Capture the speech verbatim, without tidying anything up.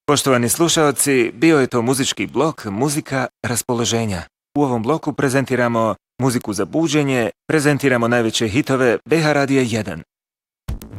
Poštovani slušaoci, bio je to muzički blok Muzika raspoloženja. U ovom bloku prezentiramo muziku za buđenje, prezentiramo najveće hitove B H Radija jedan.